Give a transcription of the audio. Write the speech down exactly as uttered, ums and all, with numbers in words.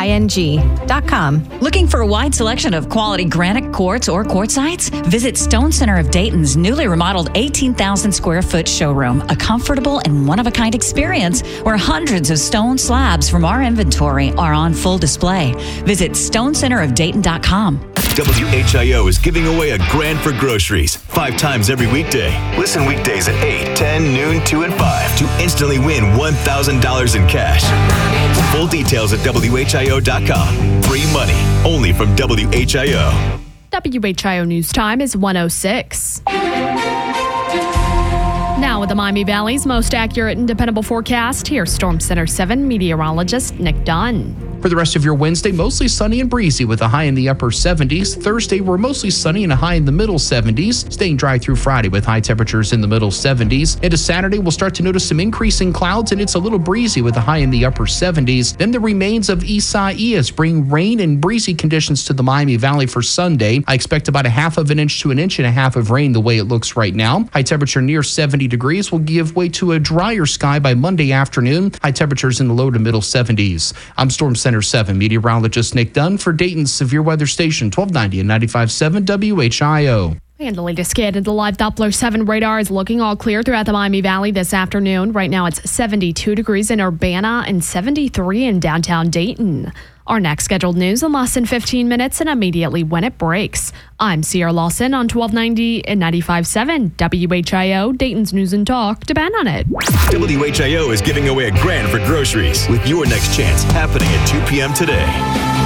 I N G dot com. Looking for a wide selection of quality granite quartz or quartzites? Visit Stone Center of Dayton's newly remodeled eighteen thousand square foot showroom, a comfortable and one-of-a-kind experience where hundreds of stone slabs from our inventory are on full display. Visit stone center of dayton dot com. W H I O is giving away a grand for groceries five times every weekday. Listen weekdays at eight, ten, noon, two, and five to instantly win one thousand dollars in cash. Full details at W H I O dot com. Free money only from W H I O. W H I O News Time is one oh six. Now with the Miami Valley's most accurate and dependable forecast, here's Storm Center seven meteorologist Nick Dunn. For the rest of your Wednesday, mostly sunny and breezy with a high in the upper seventies. Thursday, we're mostly sunny and a high in the middle seventies. Staying dry through Friday with high temperatures in the middle seventies. Into Saturday, we'll start to notice some increasing clouds and it's a little breezy with a high in the upper seventies. Then the remains of Isaias bring rain and breezy conditions to the Miami Valley for Sunday. I expect about a half of an inch to an inch and a half of rain the way it looks right now. High temperature near seventy degrees will give way to a drier sky by Monday afternoon. High temperatures in the low to middle seventies. I'm Storm Center seven meteorologist Nick Dunn for Dayton's Severe Weather Station, twelve ninety and ninety-five point seven W H I O. And the latest scan of the live Doppler seven radar is looking all clear throughout the Miami Valley this afternoon. Right now it's seventy-two degrees in Urbana and seventy-three in downtown Dayton. Our next scheduled news in less than fifteen minutes and immediately when it breaks. I'm Sierra Lawson on twelve ninety and ninety-five point seven W H I O, Dayton's News and Talk. Depend on it. W H I O is giving away a grand for groceries with your next chance happening at two p.m. today.